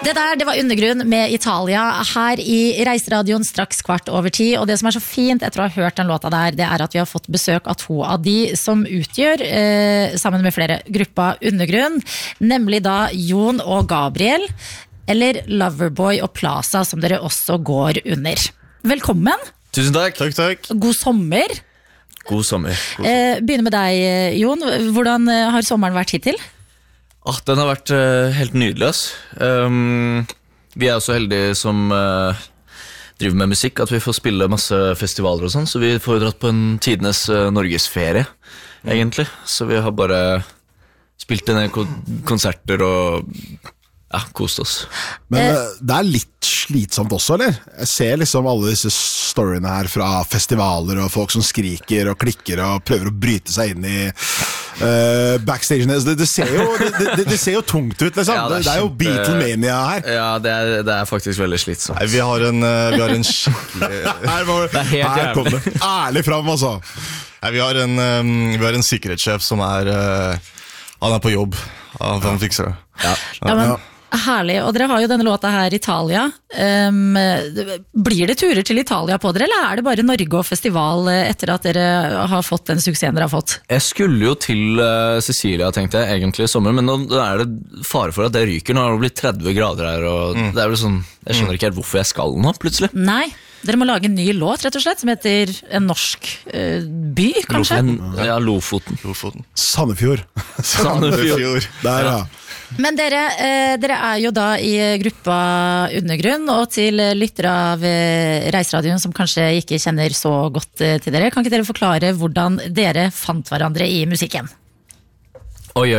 Det var Undergrunn med Italia her i Reiseradioen straks 10:15, og det som så fint etter å ha hørt den låta der, det at vi har fått besøk av to av de som utgjør, sammen med flere, gruppa Undergrunn, nemlig da Jon og Gabriel, eller Loverboy og Plaza, som dere også går under. Velkommen. Tusen takk. Takk. God sommer. God sommer. Begynner med deg, Jon. Hvordan har sommeren vært hittil? Den har vært helt nydelig, ass. Vi så heldige som driver med musikk, at vi får spille masse festivaler og sånn, så vi får dratt på en tidenes norgesferie, egentlig. Så vi har bare spilt en del konserter og kost oss. Men det litt slitsomt også, eller? Jeg ser liksom alle disse storyene her fra festivaler og folk som skriker og klikker og prøver å bryte seg inn i backstagene. Det ser jo tungt ut, liksom. Ja, det jo Beatlemania her. Ja, det faktisk veldig slitsomt. Nei, vi har en skikkelig her kom det ærlig fram, altså. Nei, vi har en sikkerhetssjef som han på jobb. Han fikser det. Ja, men herlig, og dere har jo denne låta her i Italia. Blir det turer til Italia på dere, eller det bare Norge og festival etter at dere har fått den suksessen dere har fått? Jeg skulle jo til Sicilia, tenkte jeg, egentlig i sommer, men nå det fare for at det ryker. Nå har det blitt 30 grader her, og det vel sånn, jeg skjønner ikke helt hvorfor jeg skal nå, plutselig. Nei, dere må lage en ny låt, rett og slett, som heter en norsk by, kanskje? Lofoten. Sandefjord. Der, ja. Men dere jo da i gruppa Undergrunn, og til lyttere av Reiseradioen som kanskje ikke kjenner så godt til dere, kan ikke dere forklare hvordan dere fant hverandre i musikken? Oi.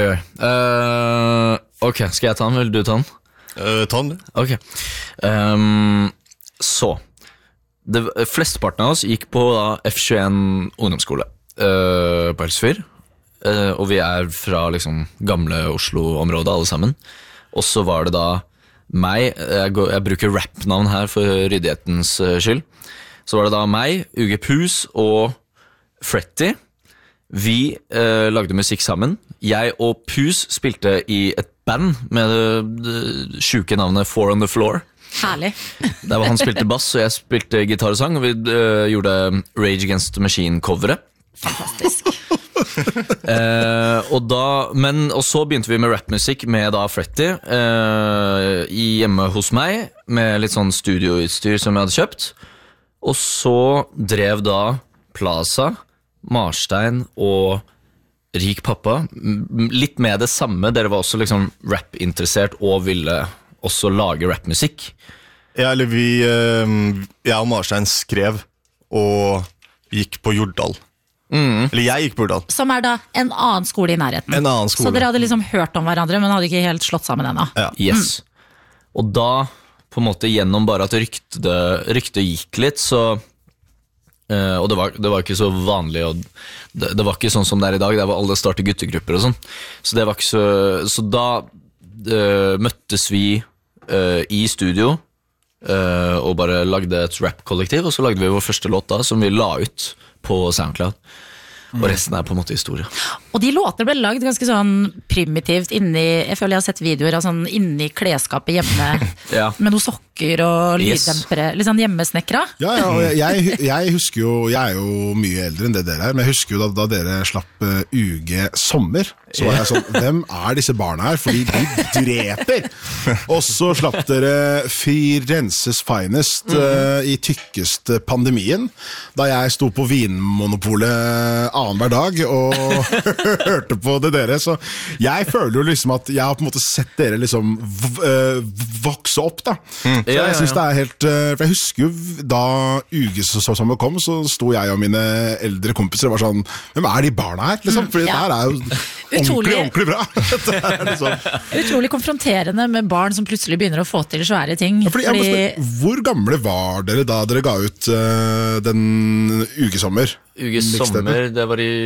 Ok, skal jeg ta den? Vil du ta den? Ta den. Ok. Så flesteparten av oss gikk på F21 ungdomsskole på Helsfyr. Og vi fra liksom gamle Oslo-området alle sammen. Og så var det da meg, jeg bruker rap-navn her for ryddighetens skyld. Så var det da meg, UG Pus og Fretty. Vi lagde musikk sammen. Jeg og Pus spilte i et band med det syke navnet Four on the Floor. Herlig. Der var han spilte bass, og jeg spilte gitar og sang, og vi gjorde Rage Against the Machine-coveret. Fantastisk. Og så begynte vi med rapmusikk med da Fretty hjemme hos meg, med litt sånn studioutstyr som jeg hadde kjøpt. Og så drev da Plaza, Marstein og Rik Pappa litt med det samme. Dere var også liksom rap-interessert og ville også lage rapmusikk. Ja, eller jeg og Marstein skrev og gikk på Jordal. Eller jeg gikk på Jordal. Som da en annen skole i nærheten. En annen skole. Så dere hadde liksom hørt om hverandre, men hadde ikke helt slått sammen ennå. Ja. Yes. Og da, på en måte gjennom bare at ryktet gikk litt, så og det var ikke så vanlig, og det var ikke sånn som det i dag, der var alle starter guttegrupper og sånn. Så det var ikke så da møttes vi i studio og bare lagde et rap-kollektiv, og så lagde vi vår første låt da, som vi la ut på SoundCloud. Og resten på en måte historie. Og de låtene ble lagd ganske sånn primitivt jeg føler jeg har sett videoer av sånn inni klesskapet hjemme ja. Med noen sokker og lyddempere, litt sånn hjemmesnekra. Ja, og jeg husker jo, jeg jo mye eldre enn det dere men jeg husker jo da dere slapp UG Sommer, så var jeg sånn, hvem disse barna her? Fordi de dreper! Og så slapp dere Firenses Finest i tykkeste pandemien, da jeg sto på Vinmonopolet annen hver dag og hørte på det dere, så jeg føler jo liksom at jeg har på en måte sett dere liksom vokse opp da. Så jeg synes det helt, for jeg husker jo da UG-sommer kom, så sto jeg og mine eldre kompiser og var sånn, hvem de barna her? Liksom? Fordi det her jo ordentlig bra. Liksom. Utrolig konfronterende med barn som plutselig begynner å få til svære ting. Ja, hvor gamle var dere da dere ga ut den UG-sommer? UG-sommer, det var i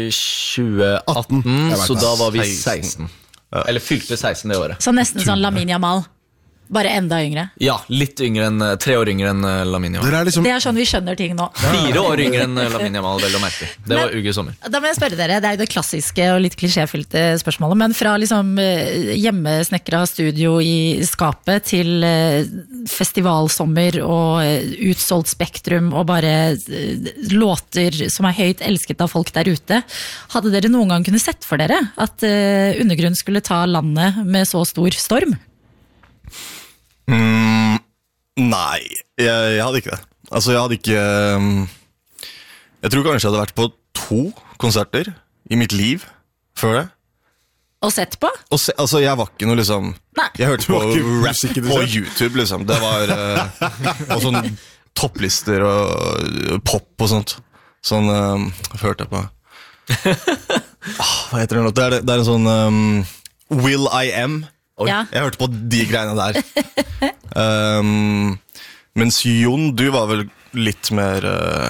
2018, så da var vi 16. Eller fylte 16 det året. Så nesten sånn Lamin Jamal. Bare enda yngre. Ja, litt yngre enn 3 år yngre enn Lamine Yamal. Dere er liksom Det er sånn vi skjønner ting nå. 4 år yngre enn Lamine Yamal, vel å merke. Det var Uge Sommer. Da må jeg spørre dere, det er jo det klassiske og litt klisjéfylte spørsmålet, men fra liksom hjemmesnekra studio i skapet til festivalsommer og utsolgt Spektrum og bare låter som er høyt elsket av folk der ute. Hadde dere noen gang kunne sett for dere at Undergrunn skulle ta landet med så stor storm? Nei, jeg hadde ikke det. Altså, jeg hadde ikke jeg tror kanskje jeg hadde vært på 2 konserter i mitt liv før det. Og sett på? Altså, jeg var ikke noe liksom Nei. Jeg hørte på var ikke rap musikken du på ser? YouTube liksom. Det var og sånn topplister og pop og sånt. Sånn hørte jeg på hva heter det nå? Det er en sånn Will I Am. Ja. Jeg hørte på de greiene der. Mens Jon, du var vel litt mer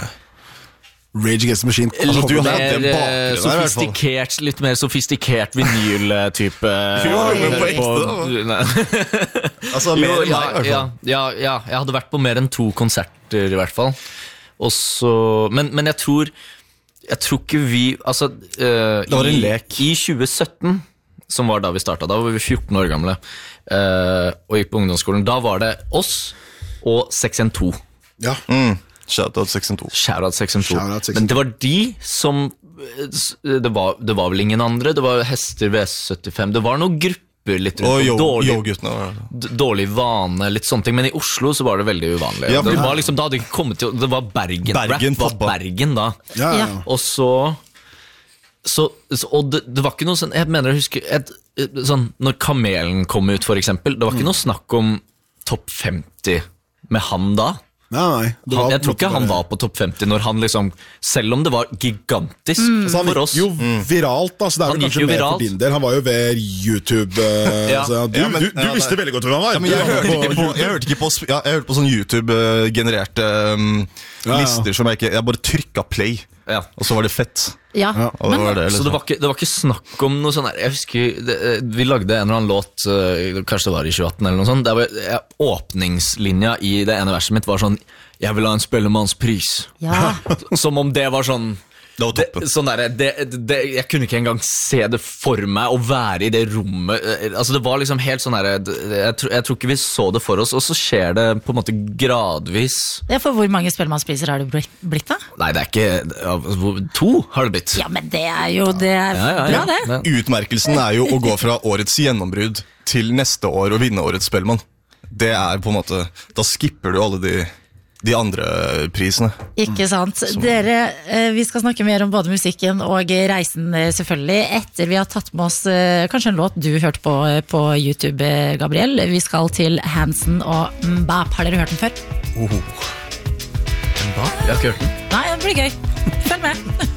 Rage Against the Machine. Altså, du Litt hadde en mer bakgrunn der, i hvert fall. sofistikert, litt mer sofistikert vinyl-type. på ekte, Nei. Altså, mer enn meg, i hvert fall. Ja, jeg hadde vært på mer enn 2 konserter i hvert fall. Og så, men jeg tror ikke vi, altså Det var en lek. I 2017, som var da vi startet, da var vi 14 år gamle, og gikk på ungdomsskolen. Da var det oss og 612. Ja. Shoutout 612. Shoutout 612. Shoutout 612. Men det var de som det var vel ingen andre. Det var Hester VS75. Det var noen grupper litt Og rundt. yo-guttene. Dårlig vane, litt sånne ting. Men i Oslo så var det veldig uvanlig. Ja, det for- var liksom, da hadde det ikke kommet til det var Bergen. Bergen, Rap var pappa. Bergen da. Ja, ja. Og så og det var ikke noe sånn, jeg mener å huske sånn, når Kamelen kom ut for eksempel, det var ikke noe snakk om topp 50 med han da. Nei. Det var Jeg på tror en ikke måte han bare- var på topp 50 når han liksom, selv om det var gigantisk Så han for gikk oss. jo viralt, da, så det er Han vel gikk kanskje jo mer viralt. for din del. Han var jo ved YouTube. Ja. Altså, du Ja, men- du ja, visste nei. veldig godt hvem han var. Ja, men Du jeg var hørte på ikke på, YouTube. jeg hørte på sånn YouTube-genererte Ja. lister som jeg bare trykka play, Ja. og så var det fett. Ja. Og det var det, Så liksom. det var ikke snakk om noe sånn her. Jeg husker, vi lagde en eller annen låt, kanskje det var i 2018 eller noe sånt, der åpningslinja i det ene verset mitt var sånn, jeg vil ha en spellemannspris. Ja. Som om det var sånn, Det var toppen. sånn der, jeg kunne ikke engang se det for meg å være i det rommet. Altså det var liksom helt sånn der, jeg tror ikke vi så det for oss, og så skjer det på en måte gradvis. Ja, for hvor mange spellemannspriser har det blitt da? Nei, det er ikke 2 har det blitt. Ja, men det er jo bra det. Utmerkelsen er jo å gå fra årets gjennombrudd til neste år og vinne årets Spellemann. Det er på en måte, da skipper du alle de andre prisene. Ikke sant. Dere, vi skal snakke mer om både musikken og reisen selvfølgelig, etter vi har tatt med oss kanskje en låt du hørte på YouTube, Gabriel. Vi skal til Hansen og Mbap. Har dere hørt den før? Jeg har ikke hørt den. Nei, det blir gøy. Følg med.